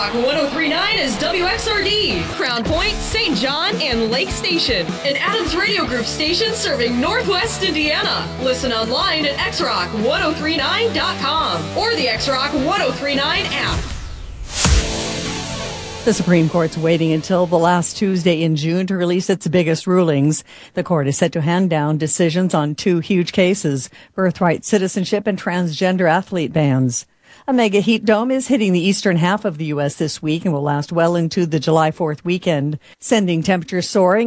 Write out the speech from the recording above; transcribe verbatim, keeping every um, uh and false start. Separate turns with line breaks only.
Rock one oh three point nine is W X R D, Crown Point, Saint John, and Lake Station. An Adams Radio Group station serving Northwest Indiana. Listen online at x rock ten thirty-nine dot com or the X Rock ten thirty-nine app.
The Supreme Court's waiting until the last Tuesday in June to release its biggest rulings. The court is set to hand down decisions on two huge cases, birthright citizenship and transgender athlete bans. A mega heat dome is hitting the eastern half of the U S this week and will last well into the July fourth weekend, sending temperatures soaring